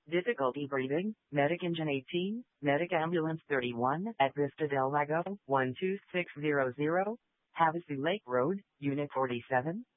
Difficulty breathing. Medic Engine 18. Medic Ambulance 31 at Vista del Lago 12600. Havasu Lake Road, Unit 47.